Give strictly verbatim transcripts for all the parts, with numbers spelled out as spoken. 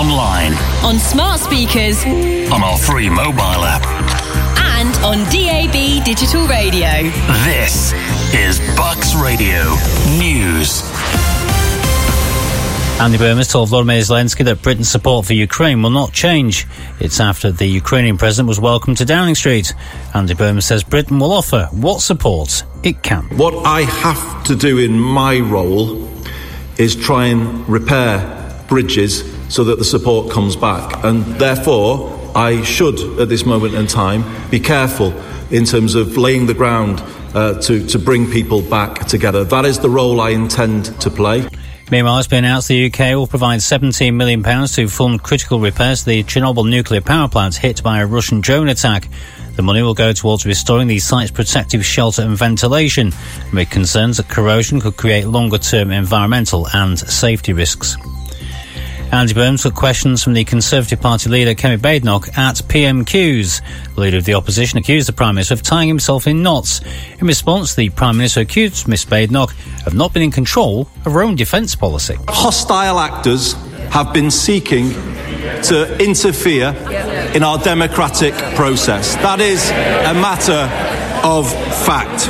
online, on smart speakers, on our free mobile app, and on D A B digital radio. This is Bucks Radio News. Andy Burnham has told Volodymyr Zelensky that Britain's support for Ukraine will not change. It's after the Ukrainian president was welcomed to Downing Street. Andy Burnham says Britain will offer what support it can. What I have to do in my role is try and repair bridges so that the support comes back. And therefore, I should, at this moment in time, be careful in terms of laying the ground uh, to, to bring people back together. That is the role I intend to play. Meanwhile, it's been announced the U K will provide seventeen million pounds to fund critical repairs to the Chernobyl nuclear power plant hit by a Russian drone attack. The money will go towards restoring the site's protective shelter and ventilation, amid concerns that corrosion could create longer-term environmental and safety risks. Andy Burnham took questions from the Conservative Party leader Kemi Badenoch at P M Qs. The leader of the opposition accused the Prime Minister of tying himself in knots. In response, the Prime Minister accused Miss Badenoch of not being in control of her own defence policy. Hostile actors have been seeking to interfere in our democratic process. That is a matter of fact.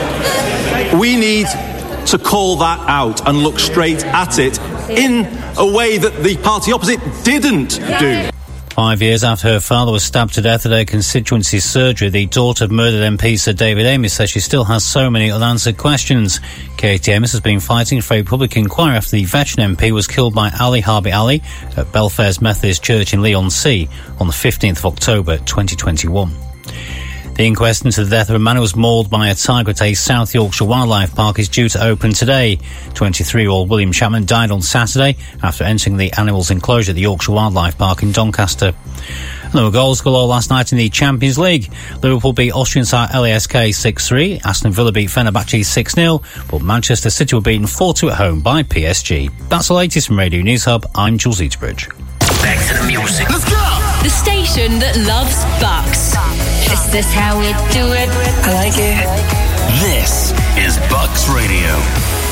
We need to call that out and look straight at it in a way that the party opposite didn't do. Five years after her father was stabbed to death at her constituency surgery, the daughter of murdered M P Sir David Amess says she still has so many unanswered questions. Katie Amess has been fighting for a public inquiry after the veteran M P was killed by Ali Harbi Ali at Belfair's Methodist Church in Leigh-on-Sea on the fifteenth of October twenty twenty-one. The inquest into the death of a man who was mauled by a tiger at a South Yorkshire wildlife park is due to open today. twenty-three-year-old William Chapman died on Saturday after entering the animals enclosure at the Yorkshire Wildlife Park in Doncaster. And there were goals galore last night in the Champions League. Liverpool beat Austrian side L A S K six three, Aston Villa beat Fenerbahce six nil, but Manchester City were beaten four two at home by P S G. That's the latest from Radio News Hub. I'm Jules Eaterbridge. Back to the music. Let's go! The station that loves Bucks. Is this how we do it? I like it. This is Bucks Radio.